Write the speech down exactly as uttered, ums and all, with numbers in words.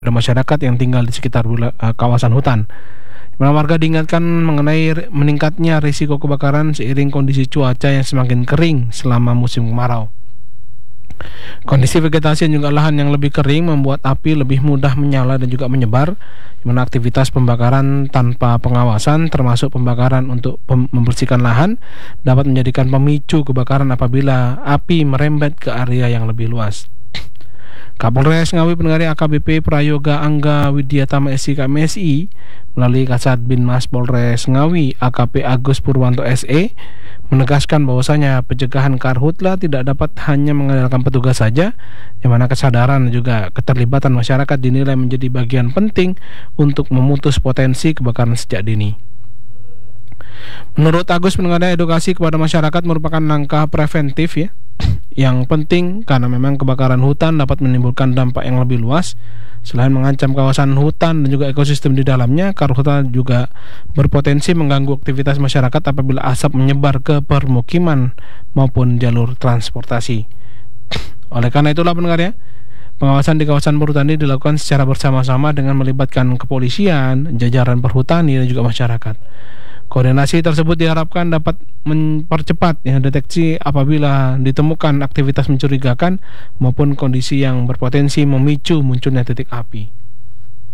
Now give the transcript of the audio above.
pada masyarakat yang tinggal di sekitar wila- eh, kawasan hutan. Di mana warga diingatkan mengenai ri- meningkatnya risiko kebakaran seiring kondisi cuaca yang semakin kering selama musim kemarau. Kondisi vegetasi dan juga lahan yang lebih kering membuat api lebih mudah menyala dan juga menyebar, di mana aktivitas pembakaran tanpa pengawasan termasuk pembakaran untuk pem- membersihkan lahan dapat menjadikan pemicu kebakaran apabila api merembet ke area yang lebih luas. Kapolres Ngawi Penegari A K B P Prayoga Angga Widyatama S I K M S I melalui Kasat Binmas Polres Ngawi A K P Agus Purwanto S E menegaskan bahwasanya pencegahan karhutla tidak dapat hanya mengandalkan petugas saja, yang mana kesadaran dan juga keterlibatan masyarakat dinilai menjadi bagian penting untuk memutus potensi kebakaran sejak dini. Menurut Agus, pengadaan edukasi kepada masyarakat merupakan langkah preventif ya yang penting karena memang kebakaran hutan dapat menimbulkan dampak yang lebih luas. Selain mengancam kawasan hutan dan juga ekosistem di dalamnya, karhutla juga berpotensi mengganggu aktivitas masyarakat apabila asap menyebar ke permukiman maupun jalur transportasi. Oleh karena itulah pendengar ya, pengawasan di kawasan perhutani dilakukan secara bersama-sama dengan melibatkan kepolisian, jajaran perhutani dan juga masyarakat. Koordinasi tersebut diharapkan dapat mempercepat ya, deteksi apabila ditemukan aktivitas mencurigakan maupun kondisi yang berpotensi memicu munculnya titik api.